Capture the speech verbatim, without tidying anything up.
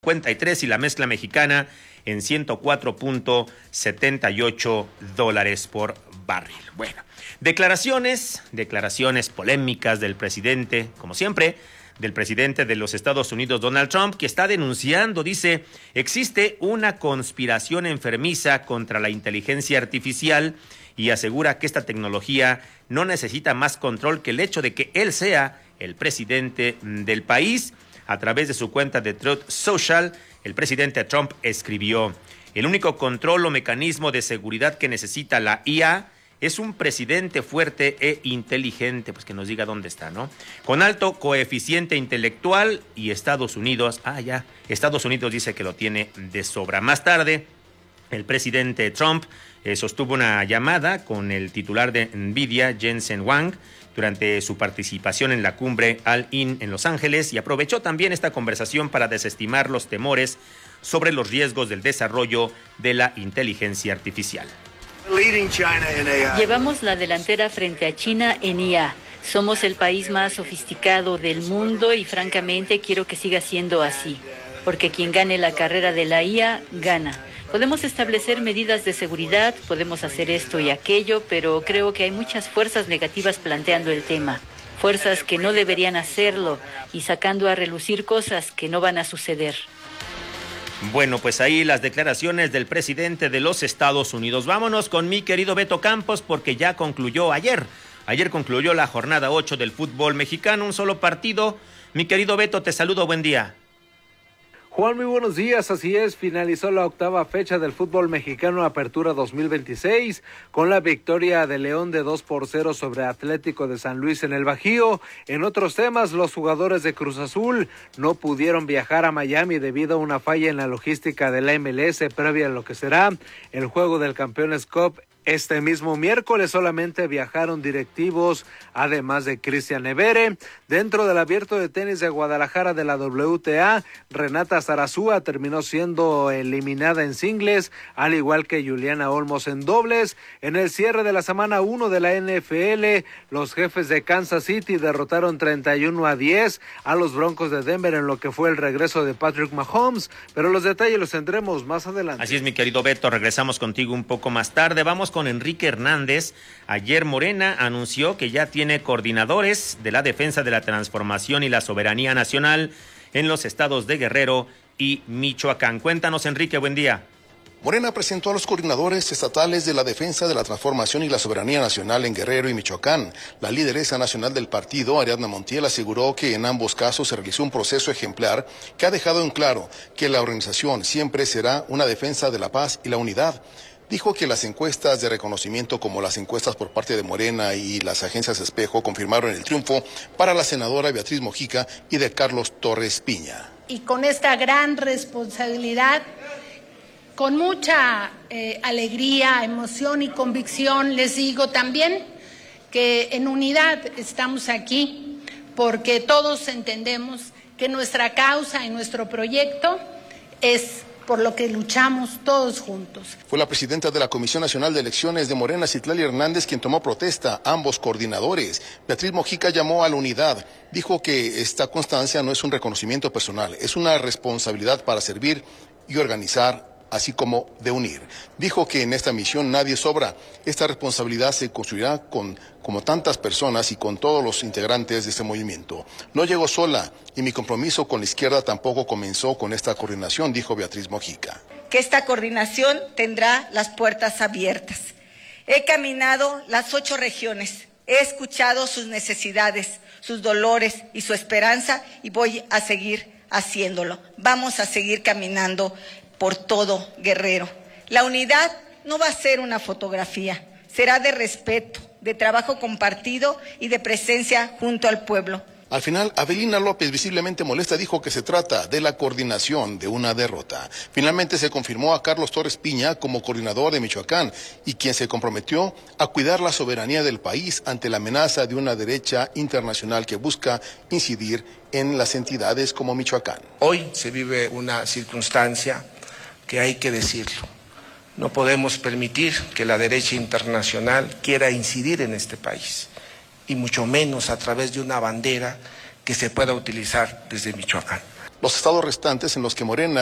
cincuenta y tres y la mezcla mexicana en ciento cuatro punto setenta y ocho dólares por barril. Bueno, declaraciones, declaraciones polémicas del presidente, como siempre, del presidente de los Estados Unidos, Donald Trump, que está denunciando, dice, existe una conspiración enfermiza contra la inteligencia artificial y asegura que esta tecnología no necesita más control que el hecho de que él sea el presidente del país. A través de su cuenta de Truth Social, el presidente Trump escribió: el único control o mecanismo de seguridad que necesita la I A es un presidente fuerte e inteligente, pues que nos diga dónde está, ¿no? Con alto coeficiente intelectual, y Estados Unidos, ah, ya, Estados Unidos dice que lo tiene de sobra. Más tarde, el presidente Trump eh, sostuvo una llamada con el titular de Nvidia, Jensen Huang, durante su participación en la cumbre All-In en Los Ángeles, y aprovechó también esta conversación para desestimar los temores sobre los riesgos del desarrollo de la inteligencia artificial. Llevamos la delantera frente a China en I A. Somos el país más sofisticado del mundo y francamente quiero que siga siendo así, porque quien gane la carrera de la I A, gana. Podemos establecer medidas de seguridad, podemos hacer esto y aquello, pero creo que hay muchas fuerzas negativas planteando el tema. Fuerzas que no deberían hacerlo y sacando a relucir cosas que no van a suceder. Bueno, pues ahí las declaraciones del presidente de los Estados Unidos. Vámonos con mi querido Beto Campos, porque ya concluyó ayer. Ayer concluyó la jornada ocho del fútbol mexicano, un solo partido. Mi querido Beto, te saludo, buen día. Juan, muy buenos días, así es, finalizó la octava fecha del fútbol mexicano Apertura dos mil veintiséis con la victoria de León de dos por cero sobre Atlético de San Luis en el Bajío. En otros temas, los jugadores de Cruz Azul no pudieron viajar a Miami debido a una falla en la logística de la M L S previa a lo que será el juego del Campeones Cup. Este mismo miércoles solamente viajaron directivos, además de Cristian Evere. Dentro del Abierto de Tenis de Guadalajara de la W T A, Renata Zarazúa terminó siendo eliminada en singles, al igual que Juliana Olmos en dobles. En el cierre de la semana uno de la N F L, los Jefes de Kansas City derrotaron treinta y uno a diez a los Broncos de Denver en lo que fue el regreso de Patrick Mahomes, pero los detalles los tendremos más adelante. Así es, mi querido Beto, regresamos contigo un poco más tarde. Vamos con Enrique Hernández. Ayer Morena anunció que ya tiene coordinadores de la defensa de la transformación y la soberanía nacional en los estados de Guerrero y Michoacán. Cuéntanos, Enrique, buen día. Morena presentó a los coordinadores estatales de la defensa de la transformación y la soberanía nacional en Guerrero y Michoacán. La lideresa nacional del partido, Ariadna Montiel, aseguró que en ambos casos se realizó un proceso ejemplar que ha dejado en claro que la organización siempre será una defensa de la paz y la unidad. Dijo que las encuestas de reconocimiento como las encuestas por parte de Morena y las agencias Espejo confirmaron el triunfo para la senadora Beatriz Mojica y de Carlos Torres Piña. Y con esta gran responsabilidad, con mucha eh, alegría, emoción y convicción, les digo también que en unidad estamos aquí porque todos entendemos que nuestra causa y nuestro proyecto es por lo que luchamos todos juntos. Fue la presidenta de la Comisión Nacional de Elecciones de Morena, Citlali Hernández, quien tomó protesta a ambos coordinadores. Beatriz Mojica llamó a la unidad. Dijo que esta constancia no es un reconocimiento personal, es una responsabilidad para servir y organizar, así como de unir. Dijo que en esta misión nadie sobra. Esta responsabilidad se construirá con como tantas personas y con todos los integrantes de este movimiento. No llegó sola y mi compromiso con la izquierda tampoco comenzó con esta coordinación, dijo Beatriz Mojica. Que esta coordinación tendrá las puertas abiertas. He caminado las ocho regiones, he escuchado sus necesidades, sus dolores y su esperanza y voy a seguir haciéndolo. Vamos a seguir caminando por todo Guerrero. La unidad no va a ser una fotografía, será de respeto, de trabajo compartido y de presencia junto al pueblo. Al final, Avelina López, visiblemente molesta, dijo que se trata de la coordinación de una derrota. Finalmente se confirmó a Carlos Torres Piña como coordinador de Michoacán y quien se comprometió a cuidar la soberanía del país ante la amenaza de una derecha internacional que busca incidir en las entidades como Michoacán. Hoy se vive una circunstancia que hay que decirlo. No podemos permitir que la derecha internacional quiera incidir en este país, y mucho menos a través de una bandera que se pueda utilizar desde Michoacán. Los estados restantes en los que Morena